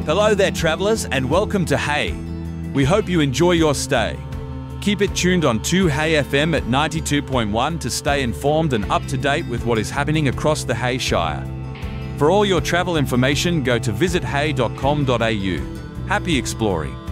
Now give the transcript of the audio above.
Hello there, travellers, and welcome to Hay. We hope you enjoy your stay. Keep it tuned on 2Hay FM at 92.1 to stay informed and up to date with what is happening across the Hay Shire. For all your travel information, go to visithay.com.au. Happy exploring.